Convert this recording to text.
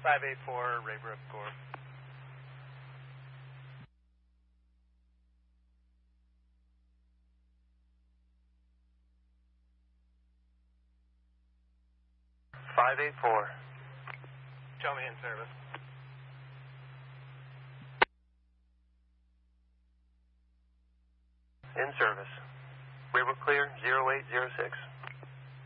584, Raybrook, Gore. Show me in service. In service. Raybrook clear, 0806.